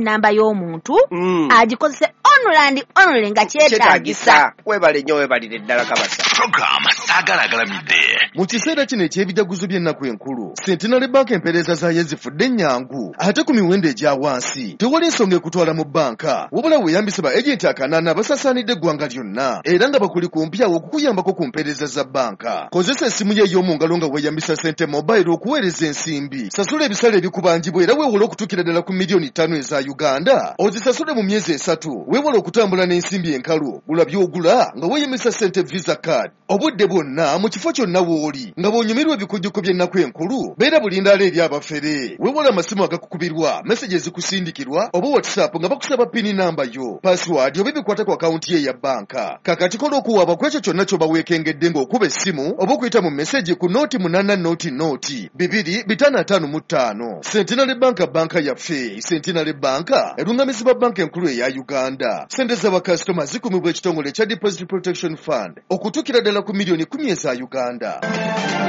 namba y'omuntu agikozese online nga kyetaagisa. Webale nnyo webalire ddala Kabasa. Program sagalagalamidde. Mu kiseera kino eky'ebijaguzo by'ennaku enkulu, Centenary Bank empeereza zaayo zifudde nnyangu ate ku miwendo egya wansi. Tewali ensonga ekutwala mu banka, wabula weeyambisa ba ejenti akanaana abasasaanidde eggwanga lyonna era nga bakuli kumpyawo okukuyambako ku mpeereza za banka. Kozesa essimu ye ey'omu ngalo nga weeyambisa Sente Mobile okuweereza ensimbi. Sasula ebisale ebikubangibwa era weewole okutuukira ddala ku miliyoni 5 eza Uganda. Ozisasule mu myezi 3. Weewole okutambula n'ensimbi enkalu. Gula by'ogula nga weeyambisa Sente Visa Card. Obudde bwonna mu kifo kyonna w'oli nga bw'onyumirwa ebikujjuko by'ennaku enkulu beera bulindaala eri abafere. Weewole amasimu agakukubirwa, meseji ezikusindikirwa oba WhatsApp nga bakusaba pini namba yo, password oba ebikwata ku akawunti ye ya banka. Kakati kola okuwaaba ku ekyo kyonna ky'oba weekengedde ng'okuba essimu oba okuyita mu meseji ku nooti 88 Centenary Banka yaffe. Centenary Banka erungamizibwa banka enkulu eya Uganda. Sente z'abakasitoma zikumibwa ekitongole ekya Deposit Protection Fund okutuukira ddala ku miliyoni 10 eza Uganda.